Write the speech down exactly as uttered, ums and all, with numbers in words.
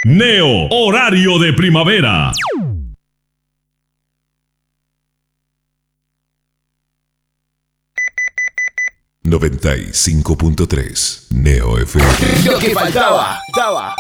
Neo, horario de primavera. noventa y cinco punto tres Neo F M. Lo que faltaba, faltaba.